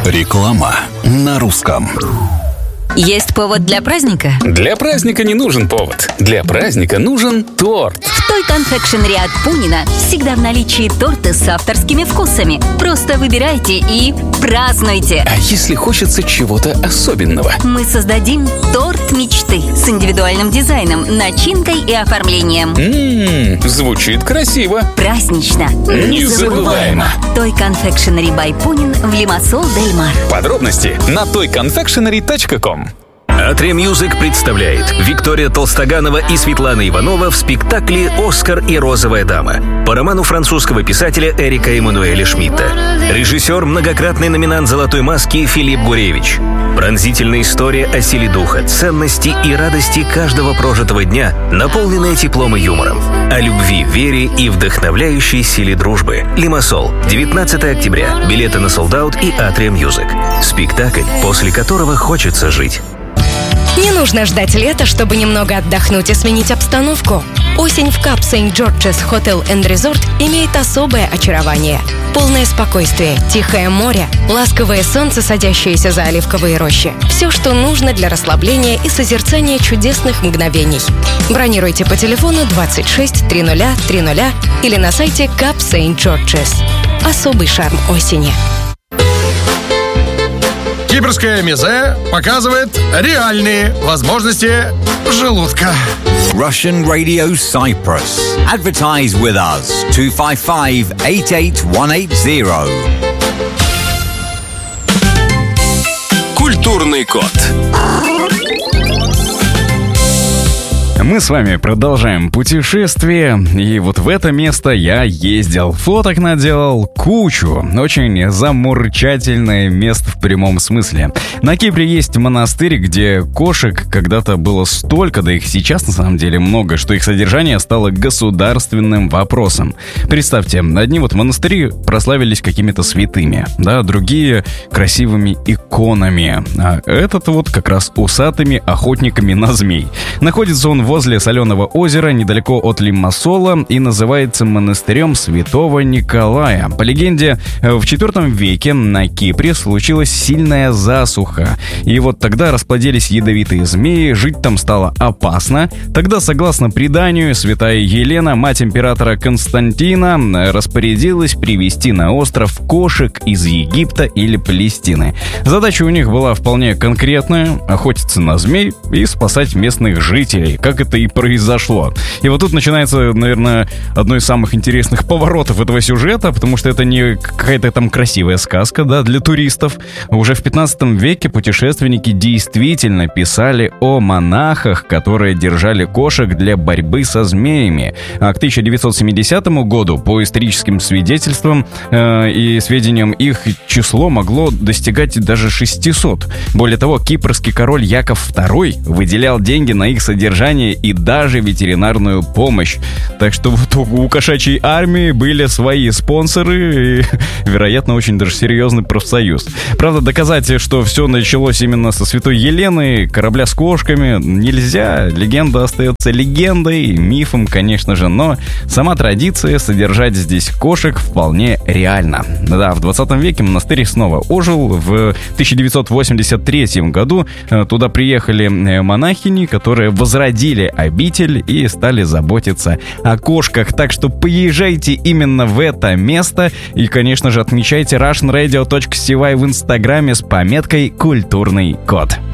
Реклама на русском. Есть повод для праздника? Для праздника не нужен повод. Для праздника нужен торт. В Той конфекшенери от Пунина всегда в наличии торты с авторскими вкусами. Просто выбирайте и празднуйте. А если хочется чего-то особенного? Мы создадим торт мечты с индивидуальным дизайном, начинкой и оформлением. Звучит красиво. Празднично. Незабываемо. Той конфекшенери by Пунин в Лимассол Дель Мар. Подробности на toyconfectionery.com. А3 Music представляет Виктория Толстоганова и Светлана Иванова в спектакле «Оскар и розовая дама» по роману французского писателя Эрика Эммануэля Шмидта. Режиссер, многократный номинант «Золотой маски» Филипп Гуревич. Пронзительная история о силе духа, ценности и радости каждого прожитого дня, наполненная теплом и юмором. О любви, вере и вдохновляющей силе дружбы. Лимассол. 19 октября. Билеты на солд-аут и А3 Music. Спектакль, после которого хочется жить. Не нужно ждать лета, чтобы немного отдохнуть и сменить обстановку. Осень в Кап Сент-Джорджес Hotel and Resort имеет особое очарование. Полное спокойствие, тихое море, ласковое солнце, садящееся за оливковые рощи. Все, что нужно для расслабления и созерцания чудесных мгновений. Бронируйте по телефону 26 30 30 или на сайте Кап Сент-Джорджес. Особый шарм осени. Кипрское мезе показывает реальные возможности желудка. Russian Radio Cyprus. Advertise with us. 255-88180. Культурный код. Мы с вами продолжаем путешествие, и вот в это место я ездил, фоток наделал кучу, очень замурчательное место в прямом смысле. На Кипре есть монастырь, где кошек когда-то было столько, да их сейчас на самом деле много, что их содержание стало государственным вопросом. Представьте, одни вот монастыри прославились какими-то святыми, да, другие красивыми иконами, а этот вот как раз усатыми охотниками на змей. Находится он возле соленого озера, недалеко от Лимассола, и называется монастырем Святого Николая. По легенде, в IV веке на Кипре случилась сильная засуха, и вот тогда расплодились ядовитые змеи, жить там стало опасно. Тогда, согласно преданию, святая Елена, мать императора Константина, распорядилась привезти на остров кошек из Египта или Палестины. Задача у них была вполне конкретная — охотиться на змей и спасать местных жителей, как это и произошло. И вот тут начинается, наверное, одно из самых интересных поворотов этого сюжета, потому что это не какая-то там красивая сказка, да, для туристов. Уже в 15 веке путешественники действительно писали о монахах, которые держали кошек для борьбы со змеями. А к 1970 году, по историческим свидетельствам и сведениям, их число могло достигать даже 600. Более того, кипрский король Яков II выделял деньги на их содержание и даже ветеринарную помощь. Так что вот у кошачьей армии были свои спонсоры и, вероятно, очень даже серьезный профсоюз. Правда, доказать, что все началось именно со святой Елены, корабля с кошками, нельзя. Легенда остается легендой, мифом, конечно же, но сама традиция содержать здесь кошек вполне реальна. Да, в 20 веке монастырь снова ожил. В 1983 году туда приехали монахини, которые возродили обитель и стали заботиться о кошках. Так что поезжайте именно в это место и, конечно же, отмечайте russianradio.cy в Инстаграме с пометкой «Культурный код».